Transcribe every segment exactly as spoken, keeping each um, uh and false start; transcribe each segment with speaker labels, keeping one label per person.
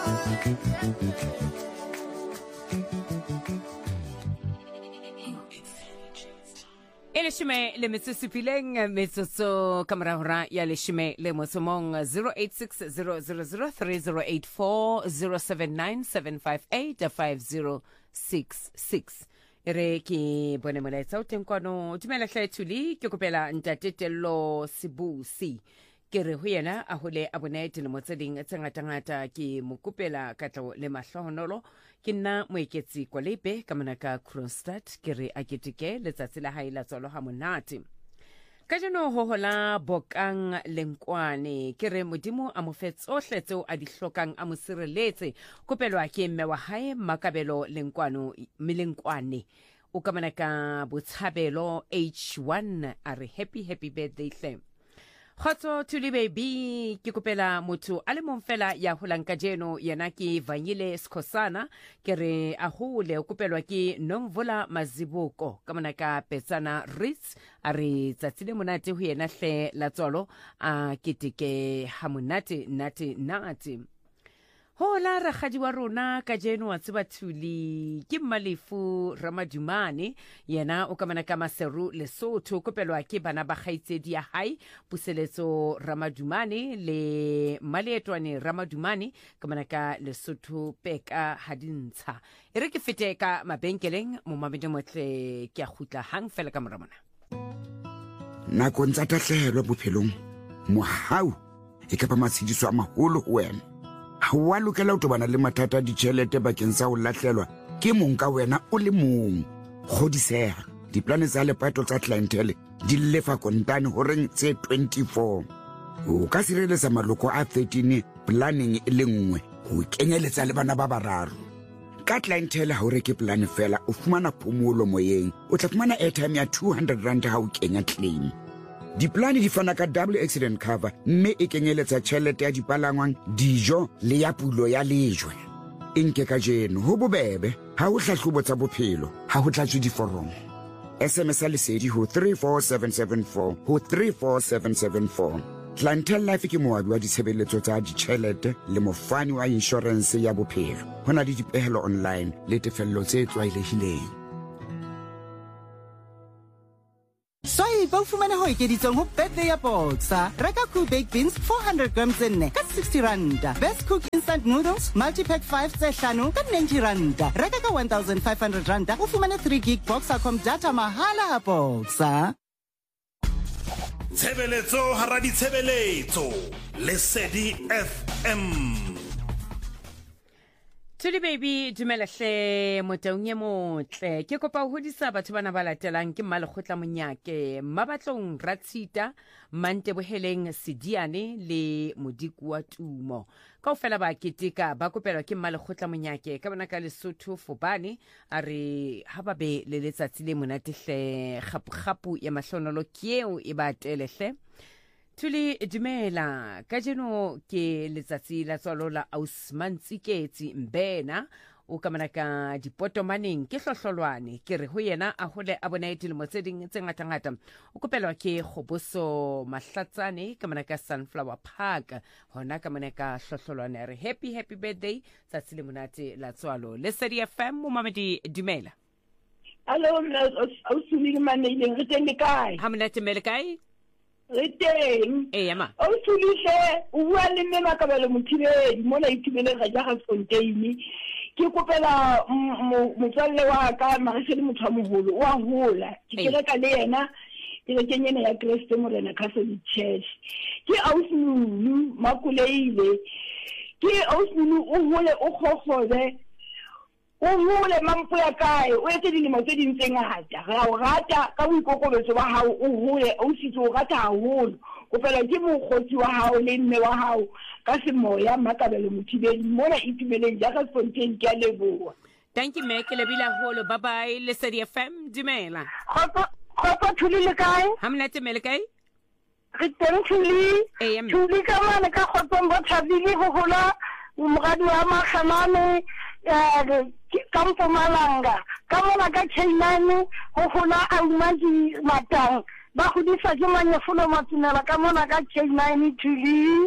Speaker 1: Elishime le Mississippi-leng Metsotso Kamarahora ya Lishime le Mosomong zero eight six zero zero zero three zero eight four zero seven nine seven five eight five zero six six. Ere ki bone molaetsa o teng kwano dumela hle thuli ke kopela ntatetelo Sibusi ke re ho yena a hole abonete le motseding tsangatangata ke mokopela katlo le mahlohonolo ke nna moeketsi kwa lepe ka manaka Kronstadt ke re a keteke letsatsi la hae la tsolo ha monate ka jeno ho hola bokang lenkwane ke re modimo a mofetso hletseo a di hlokang a mosireletse kopelwa ke mme wa hae makabelo lenkwano milenkwane o ka manaka botshabelo H one are happy happy birthday hle Khotso Thuli baby ke kopela motho a le mong fela ya holang ka jeno yena ke Vanyile Skhosana ke re a hole o kopelwa ke Nomvula Mazibuko ka mona ka Petsana Ritz a re tsatsile monate ho yena hle la tsolo a keteke hamonate nate nate Hola rakgadi wa rona ka jeno wa tseba Thuli ke Malefu Ramadumane yena o ka mana ka Maseru Lesotho kopelwa ke bana ba kgaitsedi ya hae Puseletso Ramadumane le Malietwane Ramadumane ka mana ka Lesotho peka hadintsha ere ke fete ka mabenkeleng mo mabedi motle ke a khutla hang fela ka moramona
Speaker 2: na kontsa tahlelo bophelong mohau e ka ba matshidiso a maholo ho wena wa lokela o tobana le mathata ditšhelete bakeng sa o lahlelwa ke mong ka wena o le mong godiseha diplane tsa lepato tsa clientele di lefa kontane horeng tse twenty-four o ka sireletsa maloko a thirteen planning e le nngwe ho kenyeletsa le bana ba bararo ka clientele ha o reke plan fela o fumana phomolo moyeng o tla fumana airtime ya two hundred rand ha o kenya claim Diplani di fana ka double accident cover mme e kenyeletsa tšhelete ya dipalangwang dijo le ya pulo ya lejwe enke ka jeno ho bobebe ha o hlahlobo tsa bophelo ha ho tlatswe diforomo S M S a lesedi ho three four seven seven four ho three four seven seven four Clientele Life ke moabi wa ditshebeletso tsa ditšhelete le mofani wa insurance ya bophelo hona le dipehelo online le tefello tse tlwaelehileng
Speaker 3: Soy ba fumane ho ekeditsong ho birthday ya Boxer. Reka Cool Baked Beans four hundred grams nne ka sixty rand. Best Cook Instant Noodles multi-pack five tse hlano ka ninety rand. Reka ka one thousand five hundred rand o fumane three gig Boxer.com data mahala ha Boxer.
Speaker 4: Tshebeletso hara di tshebeletso Lesedi F M
Speaker 1: Thuli baby dumela hle motaung ye motle ke kopa ho hodisa batho bana ba latelang ke Malekgotla Monyake Mabatlong Ratsita Mante Boheleng Sidiane le Modiku wa Tumo kaofela ba ketika ba kopelwa ke Malekgotla Monyake ka bona ka Lesotho Fobane a re ha ba be le letsatsi le monate hle khapu ya mahlonolo kieo e ba telehle Thuli dumela ka jeno ke letsatsi la tswalo la Ausman Tsiketsi Mbena o ka mana ka dipotomaneng ke hlohlolwane ke re ho yena a hole a bona etile motseding tse ngata-ngata o kopelwa ke Khoboso Mahlatsane ka mana ka Sunflower Park hona ka mana ka hlohlolwane re happy happy birthday tsatsile monate la tswalo Lesedi F M mo mamedi dumela
Speaker 5: Hello Ausuli manele re teng kae
Speaker 1: ha monate mele kae
Speaker 5: Reteng
Speaker 1: eh yama
Speaker 5: o sulise o bua le mme makabelo mothibedi mona itibele ga ja Fontaine ke kopela motswalle wa ka Marisele motho moholo wa hola ke kele ka le yena ke le kenyene ya Christ Morena Catholic Church ke ausulu makuleile ke ausulu o hole o khokgole o hole mampo ya kae o etse dilemo tse ding tse ngata ga o rata ka boikokobetso ba hao o hole o sitse o rata haholo o fela ke mokgotsi wa hao le mme wa hao ka semoya makabelo mothibedi mona itibeleng ja ka Fontaine ke a leboa
Speaker 1: thank you me ke lebila holo bye bye Lesedi F M dumela
Speaker 5: khotso khotso Thuli le kae
Speaker 1: ha monate mele kae
Speaker 5: re teng Thuli Thuli ka mana ka khotso mbo thabile ho hola mogadi wa makhamane kampo malanga ka mona ka Chainane ho hola a umaji matang ba godisa ke manyefulo matsinela ka mona ka Chainane Thuli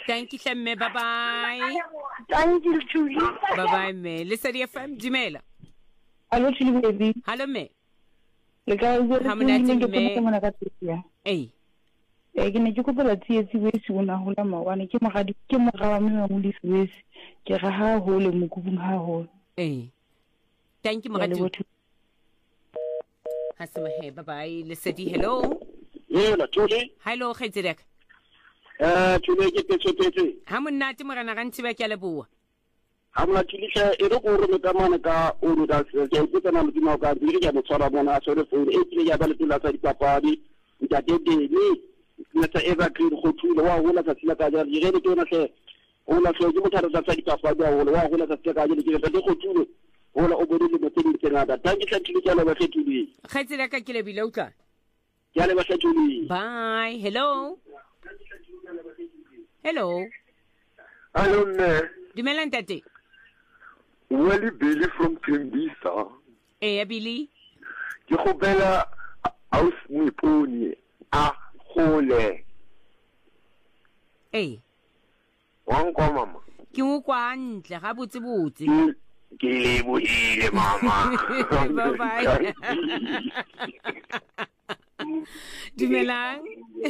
Speaker 1: Thank you hlemme, bye bye.
Speaker 5: Thank you Thuli.
Speaker 1: Bye bye me. Lesedi F M dumela.
Speaker 5: Hello Thuli baby.
Speaker 1: Hello me.
Speaker 5: Le ka go
Speaker 1: Ha monate
Speaker 5: ke
Speaker 1: mme.
Speaker 5: mona ka tsia.
Speaker 1: Ei.
Speaker 5: Eh ke ne ke kopela tsietsi we se bona hola mawane ke mogadi ke moga wa me wa modisi ke ga ha hole mokubung ha hole.
Speaker 1: Ei. Thank you mogadi. Hasima he, bye bye. Lesedi hello.
Speaker 6: Yela Thuli.
Speaker 1: Hello Khaitzedek.
Speaker 6: Eh Thuli ke petso
Speaker 1: Ha monate morana ga ntse ba ke a leboa.
Speaker 6: ha mona tliša e re go re metamana ka o re da se ke tsena mo dimo ka di ke ya motshwara bona a sore phone e tle ya ba le tla tsa dipapadi nta tete ni na tsa eva ke go thula wa hola tsa tsila ka ja re re ke na se o la se mo thara tsa dipapadi wa hola wa hola tsa tsila ka ja le ke tsa go thula hola o bodile mo tsedi tsena da thank you thank you ke la ba fetuli
Speaker 1: Khaitsela ka ke le bila utla.
Speaker 6: ya le ba fetuli
Speaker 1: Bye. Hello. Hello.
Speaker 7: Hello, ne.
Speaker 1: Dumela ntate.
Speaker 7: Wally Billy from Tembisa.
Speaker 1: Eh Billy.
Speaker 7: Ke go bela aus Niponi a gole.
Speaker 1: Eh.
Speaker 7: Wa nkwa mama.
Speaker 1: Ke mo kwa ntle ga botse botse.
Speaker 7: Ke ke lebohile mama.
Speaker 1: Bye bye. Dumelang.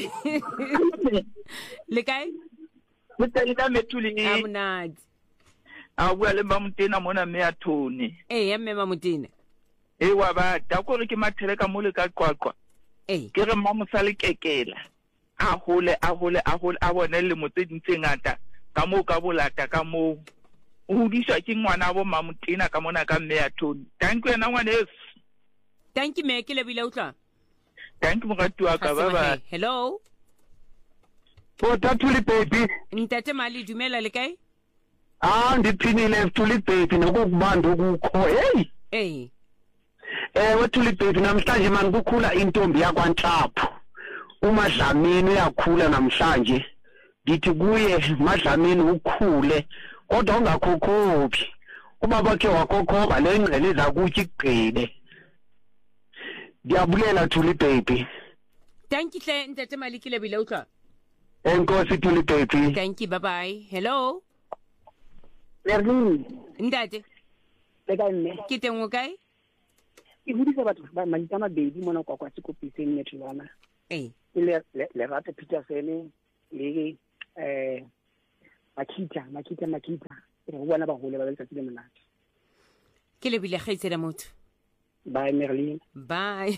Speaker 1: Le kae?
Speaker 8: Motele ka Methuli
Speaker 1: A monate.
Speaker 8: a bua le Mamotena mona me a Thoni
Speaker 1: Eh ya mme Mamotena.
Speaker 8: e wa ba ta go re ke mathele ka mole ka qwaqwa
Speaker 1: Eh.
Speaker 8: ke re Mamosale kekela a hole a hole a hole a bone le motse dintse ngata ka mo ka bolata ka mo o hudiswa ke ngwana bo Mamotena ka mona ka mme a Thoni thank you na ngwana es
Speaker 1: Thank you me ke le bila utla.
Speaker 8: thank you mogatu wa ka ba ba
Speaker 1: Hello.
Speaker 7: O Thuli baby.
Speaker 1: Ntate Mali dumela le kae?
Speaker 7: Ah ndiphinile Thuli baby nokubanda ukukho. Hey.
Speaker 1: Eh.
Speaker 7: Eh wathuli baby namhlanje mani kukhula intombi yakwaNhlapho. uMadlamini uyakhula namhlanje. Ngithi kuye Madlamini ukhule kodwa ungakhokhobi. Ubaba ke wakhokhoba lengcele ezakuthi igqine. Ndiyabulela Thuli baby.
Speaker 1: Thank you hle ntate Mali ke le bila utla.
Speaker 7: Enkosi Thuli baby.
Speaker 1: Thank you bye bye. Hello.
Speaker 5: Merlin
Speaker 1: Ntate.
Speaker 5: le ka nne
Speaker 1: Ke teng o kae?
Speaker 5: e budisa batho ba mantsa mabedi mona kwa kwa sekopitseng Metlwana
Speaker 1: Eh.
Speaker 5: le le rata Peterson le eh Makita Makita Makita e go bona ba hole ba le tsatsi le monate
Speaker 1: Ke le bila Khaitsela motho.
Speaker 5: bye Merlin
Speaker 1: Bye.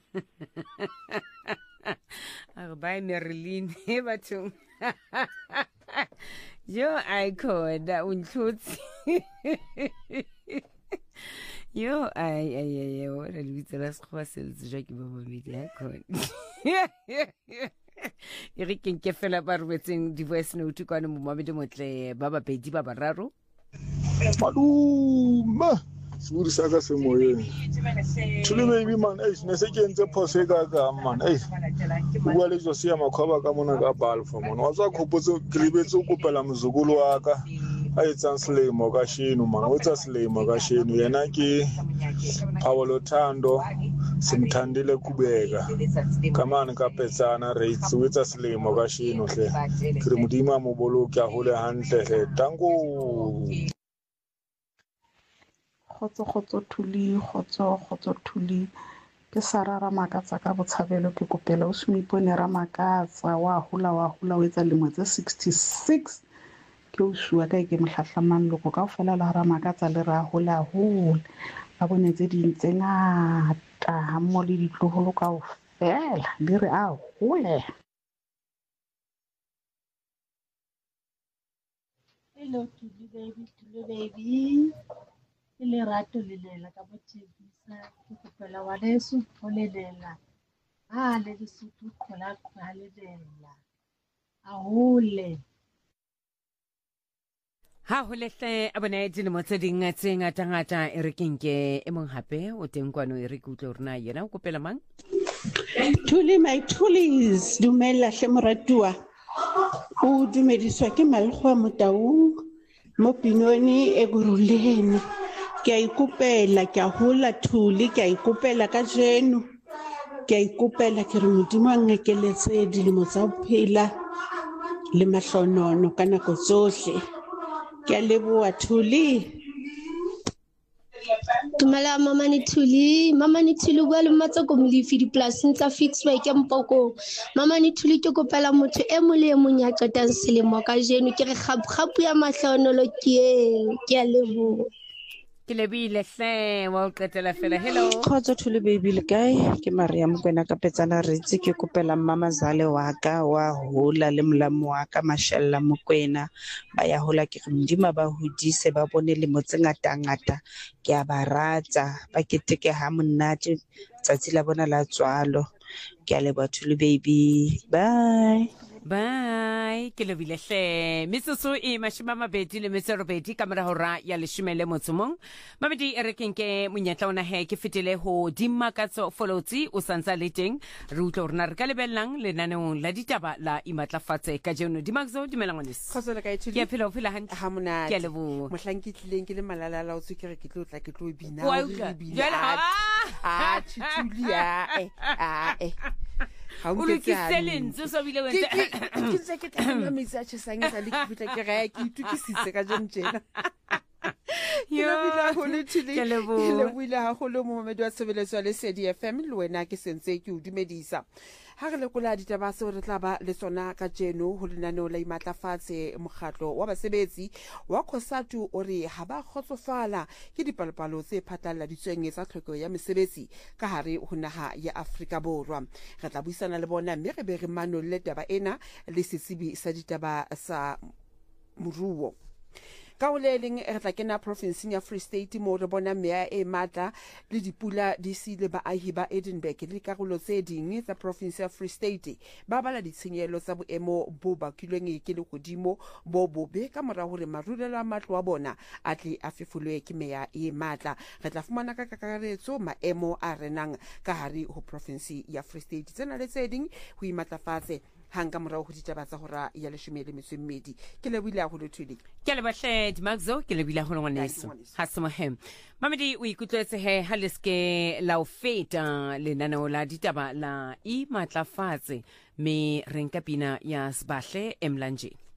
Speaker 1: Ah, bye Merlin. He batho. Yo icon da untlutsi. Yo ay ay ay o re lebitse la sekgowa se le tswa ke ba babedi icon. E re ke ke fela ba robetseng di voice note kwa ne mo mamedi motle ba ba pedi ba bararo.
Speaker 9: Maluma siburi saka semoyeni Thuli baby man eh ne se ke ntse phose ka ka man eh bua le jo sia makhaba ka mona ka balfa mona wa tsa khopotse gribetse o kopela mozukulu wa ka a etsa selemo ka sheno man o etsa selemo ka sheno yena ke Pawulo Thando simthandile kubeka kamane ka petsana rates o etsa selemo ka sheno hle ke re modimo mo boloke a hole hantle hle tango
Speaker 10: Khotso khotso Thuli khotso khotso Thuli ke sarara makatsa ka botshabelo ke kopela o Smipone ra makatsa wa hula wa hula o etsa lemo tse sixty-six ke o shua ka ke mohlahlamang loko ka ofela la ra makatsa le ra hula hula a bone tse di ntse ngata ha mo le ditloholo ka ofela di re a hole.
Speaker 11: Hello Thuli baby Thuli baby le rato le lela ka botshebisa ke kopela wa leso o le lela a le Lesotho khola khola le lela a hole
Speaker 1: Ha ho lehle a bona di le motse ding tse ngata ngata e re kenke e mong hape o teng kwano e re ke utlwe rena yena o kopela mang
Speaker 10: Thuli my Thulis dumela hle moratua o dumediswa ke Malkgwa Motaung mo Pinoni e Guruleni ke a ikopela ke a hola Thuli ke a ikopela ka jeno ke a ikopela ke re modimo a ngekeletse dilemo tsa bophela
Speaker 12: le mahlonono ka nako tsohle. Ke a leboha Thuli.
Speaker 13: Dumela Mama Nithuli, Mama Nithuli bua le Matsoko Molefi dipolasing tsa Fixway ke Mpoko. Mama Nithuli ke kopela motho e mong le e mong ya qetang selemo ka jeno ke re kgapu ya mahlonolo ke e ke a leboha.
Speaker 1: Ke lebile hle wa o qetela fela. Hello
Speaker 14: Khotso Thuli baby le kae ke Maria Mokwena ka Petsana Ritse ke kopela mama Zale wa ka wa hola le molamo wa ka Mashalla Mokwena ba ya hola ke re Modimo ba hodise ba bone le motse ngata ngata ke a ba rata ba keteke ha monate tsatsi la bona la tswalo ke a leboha Thuli baby bye.
Speaker 1: Bye. Ke lebile hle. Metsotso e mashome a mabedi le metso e robedi ka mora hora ya leshome le motso mong. Mabedi e re kenke monyetla ona he ke fetile ho Dimakatso Folotsi o santsa le teng. Re utlwa hore na re ka lebellang lenaneong la ditaba la Imatlafatse ka jeno. Dimakatso dumelang ngwaneso.
Speaker 15: Khotso le kae Thuli?
Speaker 1: Ke a phela o phela hantle.
Speaker 15: Ha monate.
Speaker 1: Ke a leboha.
Speaker 15: Mohlang ke tlileng ke le malala la o tsukere ke tlo tla ke tlo bina.
Speaker 1: Wa utlwa. Jwale
Speaker 15: ah Thuli ah ah eh.
Speaker 1: Ha o ke selentse so bile wena
Speaker 15: ke tse ke tla metsi a tshesang tsa le ke bitla ke ga ke itukisitse ka jentjena yo bila ho le Thuli ke le buile ha go le Mohammed wa Tshebeletso le C D F M le wena ke sentse ke o dumedisa ha re le kola ditaba se re tla ba le sona ka jeno ho lenaneo la Imatlafatse mokgatlo wa basebetsi wa Khosatu o re ha ba khotsofala ke dipalopalo tse phatlalla ditsweng tsa tlhoko ya mesebetsi ka hare ho naha ya Afrika Borwa. Re tla buisana le bona mme re be re manolle taba ena le setsibi sa ditaba sa moruo. Ka o le leng re tla kena provinceng ya Free State mo re bona mea e matla le dipula di sile baahi ba Edinburgh le karolo tse ding tsa province ya Free State ba bala ditshenyehelo tsa boemo bo bakilweng ke lehodimo bo bobe ka mora hore marulelo a matlo a bona a tle a fefulwe ke mea e matla. Re tla fumana ka kakaretso maemo a renang ka hare ho province ya Free State tsena le tse ding ho Imatlafatse hanga morao ho ditaba tsa hora ya leshome le metso e mmedi. Ke lebile a go le Thuli.
Speaker 1: Ke le bahle Dimakzo ke lebile ho ngwaneso ha se mohem Mamedi o ikutlwetse he ha leske la o feta lenaneo la ditaba la Imatlafatse me renka pina ya Sbahle Emlanje.